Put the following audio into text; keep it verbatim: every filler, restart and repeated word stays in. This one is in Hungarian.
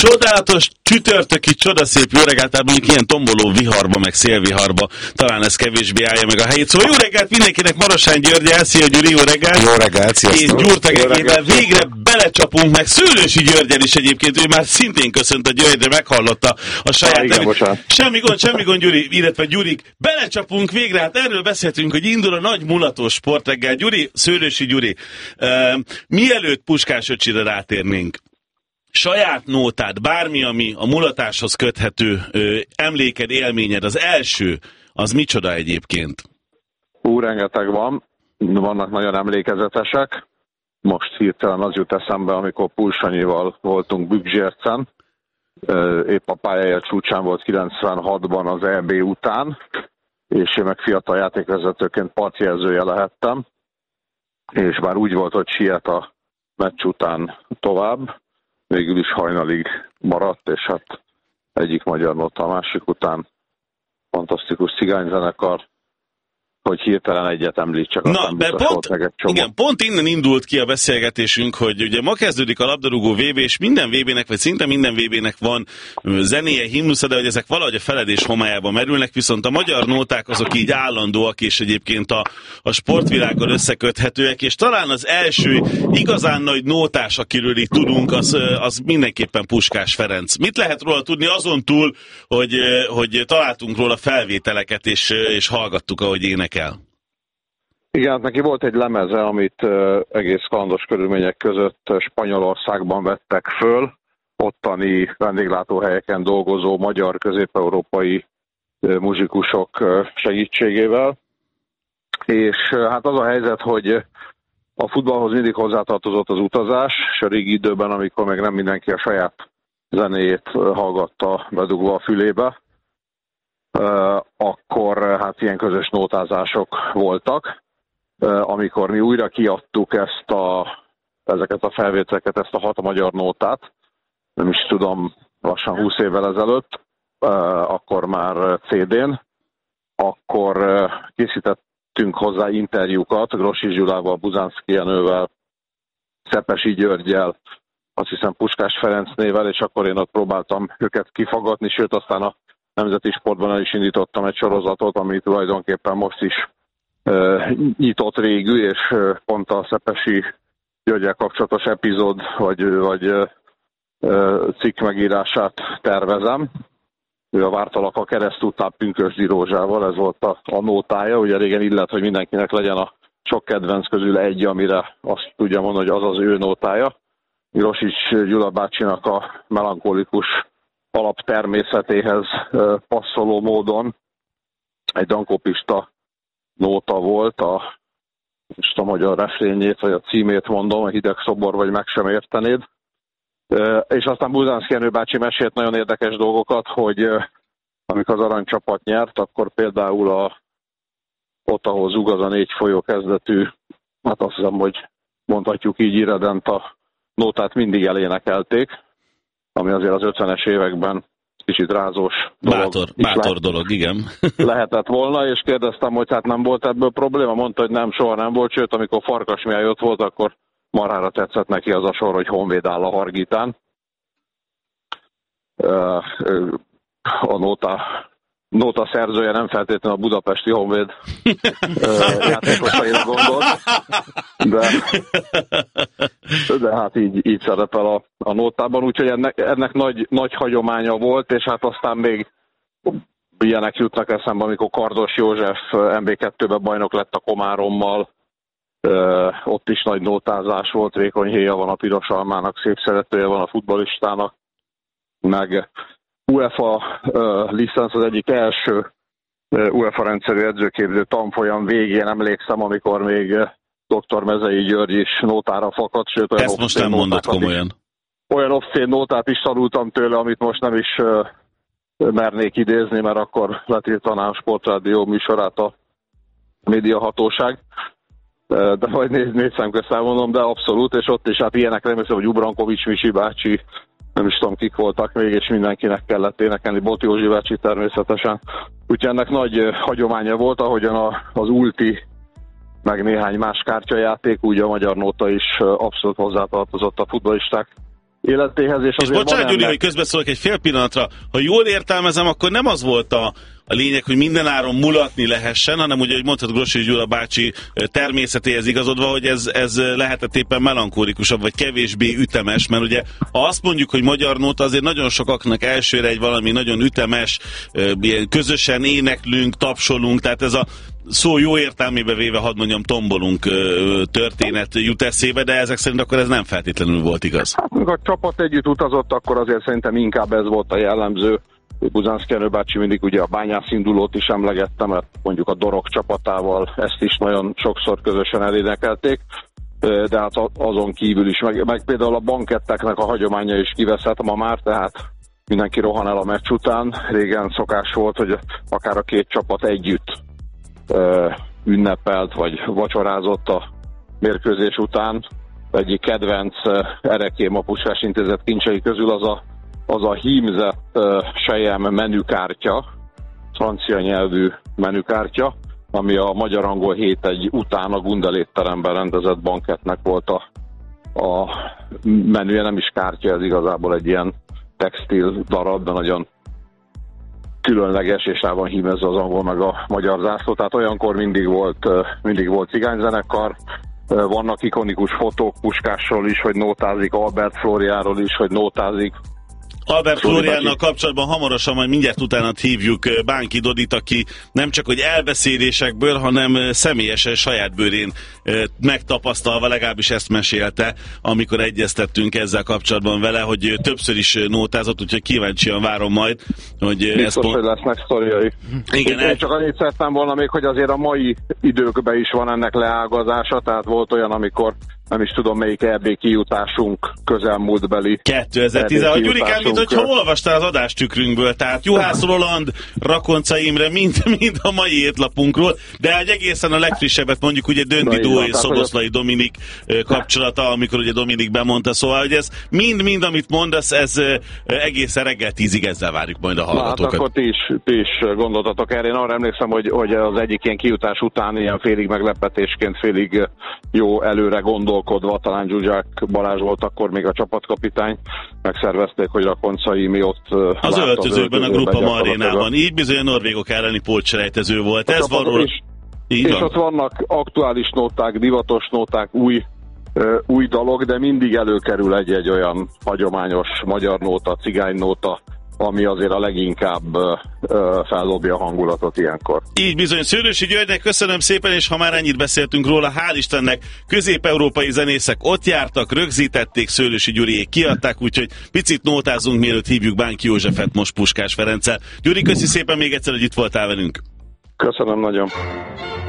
Csodálatos csütörtöki csodaszép jó reggelt, tehát mondjuk ilyen tomboló viharba, meg szélviharba talán ez kevésbé állja meg a helyét. Szóval jó reggelt mindenkinek, Marosány Györgyel, szia Gyuri, jó reggelt! Jó reggelt, sziasztok! És Gyurtegekében végre belecsapunk meg Szőlősi Györgyel is egyébként, ő már szintén köszönt a György, de meghallotta a saját nevét. Semmi gond, semmi gond Gyuri, illetve Gyurik, belecsapunk végre, hát erről beszéltünk, hogy indul a nagy mulatos sportreggel. Gyuri, Szőlősi Gyuri, uh, mielőtt Puskás öcsire rátérnénk, saját nótád, bármi, ami a mulatáshoz köthető ö, emléked, élményed, az első, az micsoda egyébként? Hú, rengeteg van. Vannak nagyon emlékezetesek. Most hirtelen az jut eszembe, amikor Pulsanyival voltunk Bükzsércen. Épp a pályaért csúcsán volt kilencvenhatban az é bé után, és én meg fiatal játékvezetőként partjelzője lehettem. És bár úgy volt, hogy siet a meccs után tovább, végül is hajnalig maradt, és hát egyik magyar nota a másik után fantasztikus cigányzenekar, hogy hirtelen egyet említsek. Na, de pont, igen, pont innen indult ki a beszélgetésünk, hogy ugye ma kezdődik a labdarúgó vé bé, és minden vé bének, vagy szinte minden vé bének van zenéje, himnusza, de hogy ezek valahogy a feledés homályába merülnek, viszont a magyar nóták azok így állandóak, és egyébként a, a sportvilággal összeköthetőek, és talán az első igazán nagy nótás, akiről így tudunk, az, az mindenképpen Puskás Ferenc. Mit lehet róla tudni azon túl, hogy, hogy találtunk róla felvételeket, és, és hallgattuk, ahogy énekel? Kell. Igen, neki volt egy lemeze, amit uh, egész kalandos körülmények között Spanyolországban vettek föl, ottani vendéglátóhelyeken dolgozó magyar közép-európai uh, muzsikusok uh, segítségével. És uh, hát az a helyzet, hogy a futballhoz mindig hozzátartozott az utazás, és a régi időben, amikor még nem mindenki a saját zenéjét hallgatta bedugva a fülébe, Uh, akkor hát ilyen közös nótázások voltak. Uh, amikor mi újra kiadtuk ezt a, ezeket a felvételeket, ezt a hat magyar nótát, nem is tudom, lassan húsz évvel ezelőtt, uh, akkor már cé dén, akkor uh, készítettünk hozzá interjúkat Grossi Gyulával, Buzánszky Jenővel, Szepesi Györgyel, azt hiszem Puskás Ferencnével, és akkor én ott próbáltam őket kifagatni, sőt aztán a Nemzeti Sportban el is indítottam egy sorozatot, ami tulajdonképpen most is e, nyitott régű, és e, pont a Szepesi Györgyel kapcsolatos epizód, vagy, vagy e, cikk megírását tervezem. Ő a Vártalak a keresztútán Pünkösdi Rózsával, ez volt a, a nótája. Ugye régen illet, hogy mindenkinek legyen a sok kedvenc közül egy, amire azt tudja mondani, hogy az az ő nótája. Grosics Gyula bácsinak a melankolikus alaptermészetéhez passzoló módon egy dankopista nóta volt, a, most a magyar refrényét, vagy a címét mondom, a hideg szobor, vagy meg sem értenéd. És aztán Buzánszky Jenő bácsi mesélt nagyon érdekes dolgokat, hogy amikor az aranycsapat nyert, akkor például a, ott, ahol zugaz a négy folyó kezdetű, hát azt hiszem, hogy mondhatjuk így irredent a nótát mindig elénekelték, ami azért az ötvenes években kicsit rázós dolog. Bátor, bátor dolog, igen. Lehetett volna, és kérdeztem, hogy hát nem volt ebből probléma. Mondta, hogy nem, soha nem volt, sőt, amikor Farkas Mihály ott volt, akkor marhára tetszett neki az a sor, hogy Honvéd áll a Hargitán. A nóta, nóta szerzője nem feltétlenül a budapesti Honvéd játékosaira gondolt, de, de hát így, így szerepel a, a nótában, úgyhogy ennek, ennek nagy, nagy hagyománya volt, és hát aztán még ilyenek jutnak eszembe, amikor Kardos József em bé kettőben bajnok lett a Komárommal, ott is nagy nótázás volt, vékony héja van a piros almának, szép szeretője van a futballistának, meg UEFA uh, licensz az egyik első uh, UEFA rendszerű edzőképző tanfolyam végén emlékszem, amikor még uh, doktor Mezei György is nótára fakadt, sőt olyan ezt most nem mondod komolyan. Is, olyan obszén nótát is tanultam tőle, amit most nem is uh, mernék idézni, mert akkor letiltanám a Sportrádió műsorát a médiahatóság. Uh, de majd négy, négy szemközt elmondom, de abszolút, és ott is hát ilyenek remélem, hogy Ubrankovics Misi bácsi, nem is tudom, kik voltak még, és mindenkinek kellett énekelni, Boti Józsi bácsi természetesen. Úgyhogy ennek nagy uh, hagyománya volt, ahogyan a, az Ulti, meg néhány más kártyajáték, úgy a magyar nóta is uh, abszolút hozzátartozott a futballisták életéhez. És, és bocsánat, Gyuri, hogy közbeszólok egy fél pillanatra, ha jól értelmezem, akkor nem az volt a A lényeg, hogy mindenáron mulatni lehessen, hanem ugye, hogy mondhat Grossi Gyula bácsi természetéhez igazodva, hogy ez, ez lehetett éppen melankólikusabb, vagy kevésbé ütemes, mert ugye ha azt mondjuk, hogy magyar nóta, azért nagyon sokaknak elsőre egy valami nagyon ütemes, ilyen közösen éneklünk, tapsolunk, tehát ez a szó jó értelmébe véve, hadd mondjam, tombolunk történet jut eszébe, de ezek szerint akkor ez nem feltétlenül volt igaz. Hát, amikor a csapat együtt utazott, akkor azért szerintem inkább ez volt a jellemző. Buzánszky Ernő bácsi mindig ugye a bányászindulót is emlegette, mert mondjuk a Dorog csapatával ezt is nagyon sokszor közösen elénekelték, de hát azon kívül is, meg, meg például a banketteknek a hagyománya is kiveszett ma már, tehát mindenki rohan el a meccs után. Régen szokás volt, hogy akár a két csapat együtt ünnepelt, vagy vacsorázott a mérkőzés után. Egyik kedvenc erekém a Puskás Intézet kincsei közül az a az a hímzett uh, sejem menükártya, francia nyelvű menükártya, ami a Magyar-Angol hét egy után a Gundel étteremben rendezett banketnek volt a, a menüje, nem is kártya, ez igazából egy ilyen textil darab, de nagyon különleges, és rá van hímezve az angol meg a magyar zászló, tehát olyankor mindig volt, uh, mindig volt cigányzenekar. Uh, vannak ikonikus fotók Puskásról is, hogy nótázik, Albert Flóriáról is, hogy nótázik. Albert Flóriánnal kapcsolatban hamarosan majd mindjárt utána hívjuk Bánki Dodit, aki nem csak hogy elbeszélésekből, hanem személyesen saját bőrén megtapasztalva, legalábbis ezt mesélte, amikor egyeztettünk ezzel kapcsolatban vele, hogy többször is nótázott, úgyhogy kíváncsian várom majd, hogy biztos, ez pont... hogy lesznek sztoriai. Igen, Én el... csak annyit szerettem volna még, hogy azért a mai időkben is van ennek leágazása, tehát volt olyan, amikor nem is tudom, melyik é bé kijutásunk közelmúltbeli. kétezer-tizenhat. Gyurikám, mint hogyha olvastál az adástükrünkből, tehát Juhász Roland, Rakonca Imre, mind, mind a mai étlapunkról, de egy egészen a legfrissebbet mondjuk ugye Döndi Dó és Szoboszlai Dominik kapcsolata, amikor ugye Dominik bemondta, szóval, hogy ez mind-mind, amit mondasz, ez egészen reggel tízig, ezzel várjuk majd a hallgatókat. Hát akkor ti is, ti is gondoltatok erre. Én arra emlékszem, hogy, hogy az egyik ilyen kijutás után ilyen félig meglepetésként, félig jó előre gondolkodva, talán Zsuzsák Balázs volt akkor még a csapatkapitány, megszervezték, hogy Rakoncai mi ott az öltözőben, a Grupa Marénában. Így bizony a norvégok elleni pótselejtező volt. Ez van róla. És, és van. Ott vannak aktuális nóták, divatos nóták, új, uh, új dalok, de mindig előkerül egy-egy olyan hagyományos magyar nóta, cigány nóta, ami azért a leginkább uh, feldobja a hangulatot ilyenkor. Így bizony. Szőlősi Györgynek köszönöm szépen, és ha már ennyit beszéltünk róla, hál' Istennek közép-európai zenészek ott jártak, rögzítették, Szőlősi Gyuriék kiadták, úgyhogy picit nótázunk, mielőtt hívjuk Bánki Józsefet most Puskás Ferenccel. Gyuri, köszi szépen még egyszer, hogy itt voltál velünk. Köszönöm nagyon.